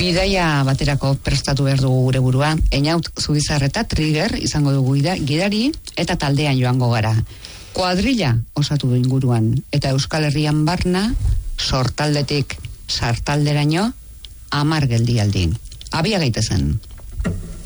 Bidaia baterako prestatu behar dugu gure burua. Einaut Zubizarreta Trigger izango dugu gidari eta taldean joango gara. Kuadrilla osatu du inguruan eta Euskal Herrian barna sortaldetik sartalderaino 10 geldialdi. Abia gaitezen.